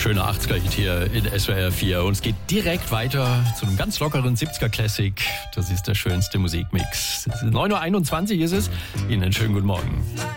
Schöner 80er-Hit hier in SWR 4. Und es geht direkt weiter zu einem ganz lockeren 70er-Classic. Das ist der schönste Musikmix. 9.21 Uhr ist es. Ihnen einen schönen guten Morgen.